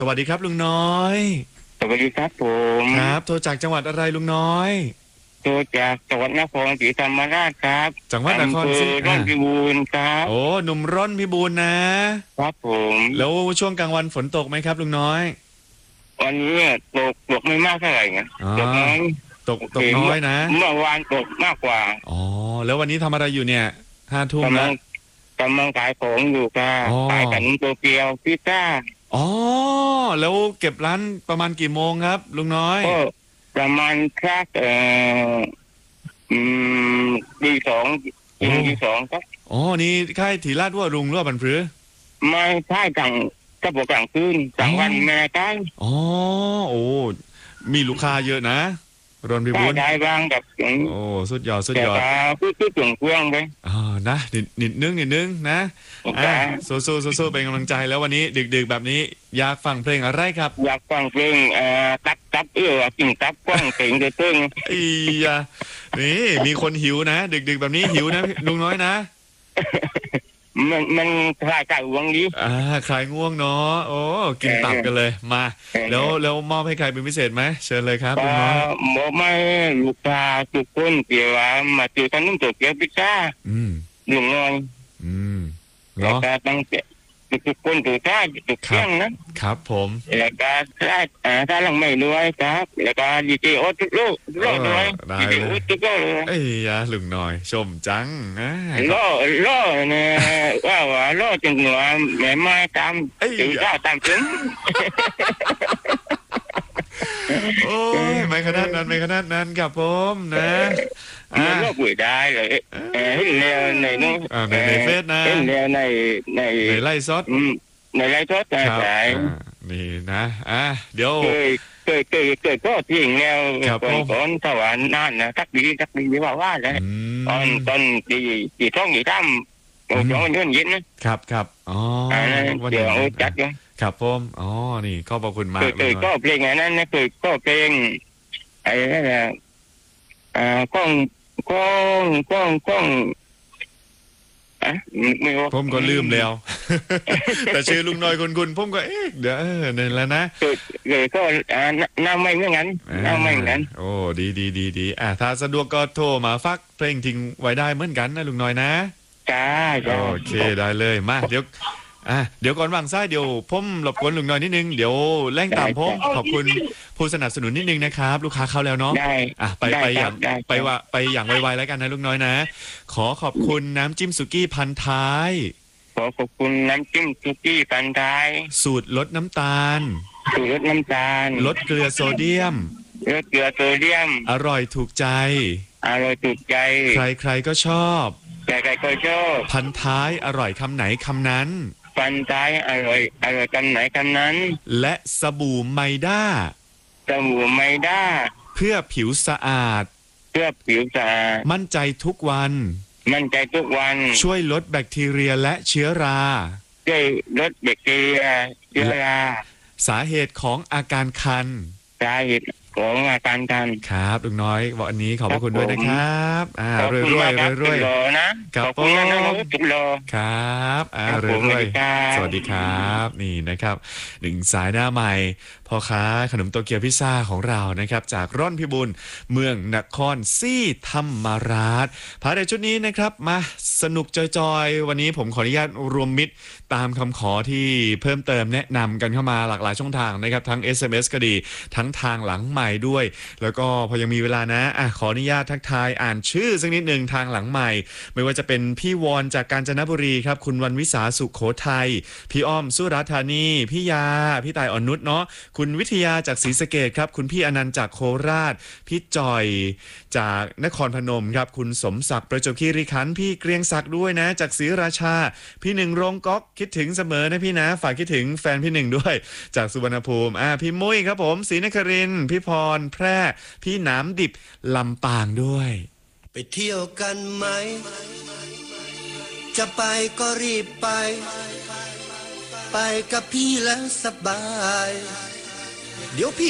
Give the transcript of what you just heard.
สวัสดีครับลุงน้อยสวัสดีครับผมครับโทรจากจังหวัดอะไรลุงน้อยโทรจากจังหวัดนครศรีธรรมราชครับจังหวัดนครศรีร่อนพิบูลครับโอ้หนุ่มร่อนพิบูลนะครับผมแล้วช่วงกลางวันฝนตกไหมครับลุงน้อยวันนี้ตกไม่มากเท่าไหร่ไงตกน้อยตกน้อยนะเมื่อวานตกมากกว่าอ๋อแล้ววันนี้ทำอะไรอยู่เนี่ย5 ทุ่มแล้วกำลังขายของอยู่ครับขายขนมโตเกียวพิซซ่าอ๋อแล้วเก็บร้านประมาณกี่โมงครับลุงน้อยก็ประมาณสักตี 2ตี 2ครับอ๋อนี่ค่ายถีราชวัวรุงหรือว่าบันพรือไม่ใช่กระบอกกลางคืนกลางวันแม่ใกล้อ๋อโอ้มีลูกค้าเยอะนะรอนพิบูลได้บ้างแบบโอ้สุดยอดแต่พูดถึงเครื่องไปนะนิดนึงนะสู้เป็นกำลังใจแล้ววันนี้ดึกแบบนี้อยากฟังเพลงอะไรครับอยากฟังเพลงตับกินตับกว้างเก่งเต้งอีนี่มีคนหิวนะดึกแบบนี้หิวนะลุงน้อยนะมันคลายไก่หวงดีคลายง่วงเนาะโอ้กินตับกันเลยมาแล้วมอบให้ใครเป็นพิเศษไหมเชิญเลยครับลุงน้อยบอกไม่ลูกค้าทุกคนเกี่ยวมาติวขนมโตเกียวพิซซ่าลุงน้อยแล้วก็ตั้งทุกคนทุกท่าทุกเครื่องนะครับผมแล้วก็ถ้าลังไม่รวยครับแล้วก็ดีเจโอทุกลูกด้วยดีเจโอทุกลูกเอ้ยลุงน้อยชมจังล่อเนี่ยว่าล่อจนหัวแม่ไม้ตามถึงตามถึงโอ้ยไม่ขนาดนั้นครับผมนะมันก็ปุ๋ยได้เลยเห็นแนวในนู้นในเฟซนะเห็นแนวในไล่ซดในไล่ซดใช่นี่นะเดี๋ยวเคยก็ทิ้งแนวก่อนสวรรค์นั่นนะทักดีไม่ว่าเลยตอนตีท้องตีตั้มช่วงวันเย็นนะครับอ๋อเดี๋ยวจัดกันครับผมอ๋อนี่ขอบคุณมากเคยก็เพลงนั้นนะเคยก็เพลงไอ้นั่นนะก้องไม่รู้ผมก็ลืมแล้วแต่ชื่อลุงน้อยคุณผมก็เดี๋ยวนี่แล้วนะก็น้ำไม่เหมือนกันโอ้ดีถ้าสะดวกก็โทรมาฟักเพลงทิ้งไว้ได้เหมือนกันนะลุงน้อยนะจ้าโอเคได้เลยมาเดี๋ยวก่อนวางซ้ายเดี๋ยวผมรบกวนลุงน้อยนิดนึงเดี๋ยวแร่งตามผมขอบคุณผู้สนับสนุนนิดนึงนะครับลูกค้าเข้าแล้วเนาะไปอย่างไวๆแล้วกันนะลุงน้อยนะขอบคุณน้ำจิ้มสุกี้พันท้ายขอบคุณน้ำจิ้มสุกี้พันท้ายสูตรลดน้ำตาลลดเกลือโซเดียมอร่อยถูกใจใครก็ชอบพันท้ายอร่อยคำไหนคำนั้นอร่อยกันไหนกันนั้นและสบู่ไมด้าเพื่อผิวสะอาดมั่นใจทุกวันช่วยลดแบคทีเรียและเชื้อราสาเหตุของอาการคันครับลุงน้อยวันนี้ขอบพระคุณด้วยนะครับรวยนะครับผมครับรวยสวัสดีครับนี่นะครับหนึ่งสายหน้าใหม่พ่อค้าขนมโตเกียวพิซซ่าของเรานะครับจากร่อนพิบูลเมืองนครศรีธรรมราชพาในชุดนี้นะครับมาสนุกจอยๆวันนี้ผมขออนุญาตรวมมิตรตามคำขอที่เพิ่มเติมแนะนำกันเข้ามาหลากหลายช่องทางนะครับทั้ง SMS ก็ดีทั้งทางหลังใหม่ด้วยแล้วก็พอยังมีเวลานะขออนุญาตทักทายอ่านชื่อสักนิดหนึ่งทางหลังใหม่ไม่ว่าจะเป็นพี่วอนจากกาญจนบุรีครับคุณวันวิสาสุโขทัยพี่อ้อมสุราษฎร์ธานีพี่ยาพี่ต่ายอ่อนนุชเนาะคุณวิทยาจากศรีสะเกษครับคุณพี่อนันต์จากโคราชพี่จอยจากนครพนมครับคุณสมศักดิ์ประจวบคีรีขันธ์พี่เกรียงศักดิ์ด้วยนะจากศรีราชาพี่หนึ่งโรงก๊อกคิดถึงเสมอนะพี่นะฝากคิดถึงแฟนพี่หนึ่งด้วยจากสุวรรณภูมิพี่มุ้ยครับผมศรีนครินทร์พี่พรแพร่พี่หนามดิบลำปางด้วยไปเที่ยวกันไหมจะไปก็รีบไปกับพี่แล้วสบายเดี๋ยวพี่